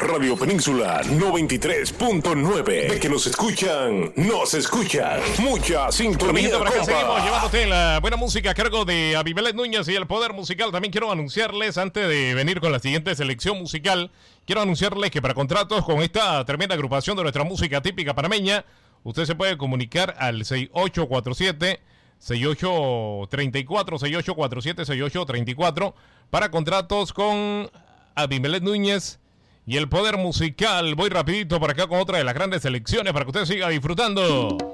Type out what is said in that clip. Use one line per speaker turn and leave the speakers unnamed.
Radio Península 93.9. De que nos escuchan, nos escuchan. Mucha sintonía,
por acá seguimos llevándote la buena música a cargo de Abimelec Núñez y el Poder Musical. También quiero anunciarles, antes de venir con la siguiente selección musical, quiero anunciarles que para contratos con esta tremenda agrupación de nuestra música típica panameña, usted se puede comunicar al 6847 6834 6847 6834 para contratos con Abimelec Núñez y el Poder Musical. Voy rapidito por acá con otra de las grandes selecciones para que usted siga disfrutando.